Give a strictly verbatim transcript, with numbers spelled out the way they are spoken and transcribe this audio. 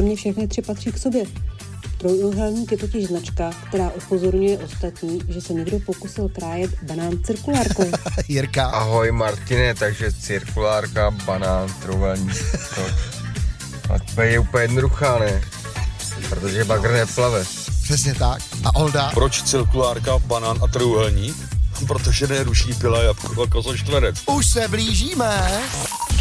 mě všechny tři patří k sobě. Trojúhelník je totiž značka, která upozorňuje ostatní, že se někdo pokusil krájet banán cirkulárkou. Jirka. Ahoj Martine, takže cirkulárka, banán, trojúhelník. To, to je úplně jednoduchá, ne? Protože bagr neplave. Přesně tak. A Olda? Proč cirkulárka, banán a trojúhelník? Protože neruší pila jabko jako čtverec. Už se blížíme.